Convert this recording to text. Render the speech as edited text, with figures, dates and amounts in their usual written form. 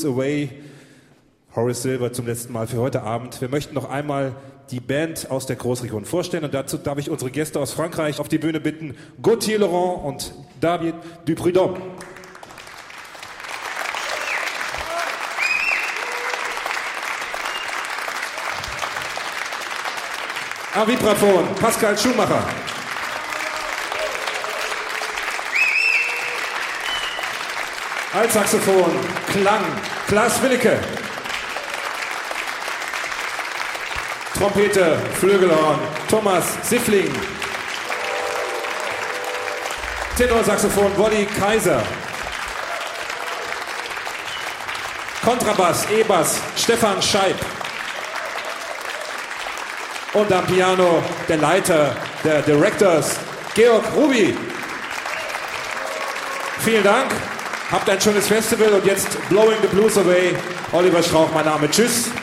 Blues Away. Horace Silver zum letzten Mal für heute Abend. Wir möchten noch einmal die Band aus der Großregion vorstellen und dazu darf ich unsere Gäste aus Frankreich auf die Bühne bitten. Gauthier Laurent und David Duprudhomme. Am Vibraphon Pascal Schumacher. Altsaxophon, Klang, Klaas Willeke. Trompete, Flügelhorn, Thomas Siffling. Tenorsaxophon, Wolli Kaiser. Kontrabass, E-Bass, Stefan Scheib. Und am Piano der Leiter der Directors, Georg Ruby. Vielen Dank. Habt ein schönes Festival und jetzt Blowing the Blues Away. Oliver Strauch, mein Name. Tschüss.